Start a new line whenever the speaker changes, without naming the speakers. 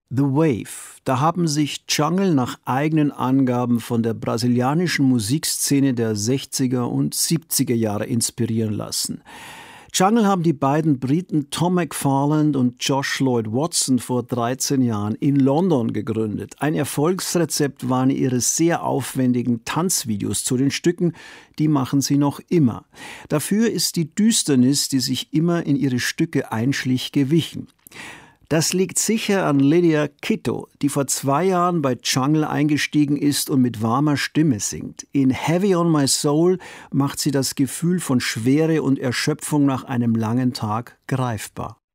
The Wave. Da haben sich Jungle nach eigenen Angaben von der brasilianischen Musikszene der 60er und 70er Jahre inspirieren lassen. Jungle haben die beiden Briten Tom McFarland und Josh Lloyd Watson vor 13 Jahren in London gegründet. Ein Erfolgsrezept waren ihre sehr aufwendigen Tanzvideos zu den Stücken, die machen sie noch immer. Dafür ist die Düsternis, die sich immer in ihre Stücke einschlich, gewichen. Das liegt sicher an Lydia Kitto, die vor 2 Jahren bei Jungle eingestiegen ist und mit warmer Stimme singt. In Heavy on My Soul macht sie das Gefühl von Schwere und Erschöpfung nach einem langen Tag greifbar.